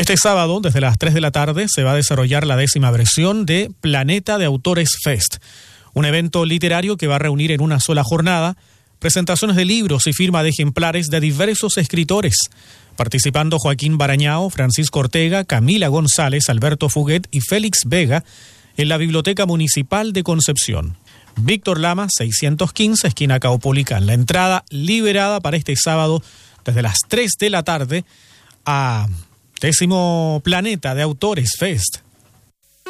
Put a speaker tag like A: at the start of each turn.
A: Este sábado, desde las 3 de la tarde, se va a desarrollar la 10ª versión de Planeta de Autores Fest, un evento literario que va a reunir en una sola jornada presentaciones de libros y firma de ejemplares de diversos escritores, participando Joaquín Barañao, Francisco Ortega, Camila González, Alberto Fuguet y Félix Vega en la Biblioteca Municipal de Concepción. Víctor Lama, 615, esquina Caupolicán. La entrada liberada para este sábado desde las 3 de la tarde a 10º Planeta de Autores Fest.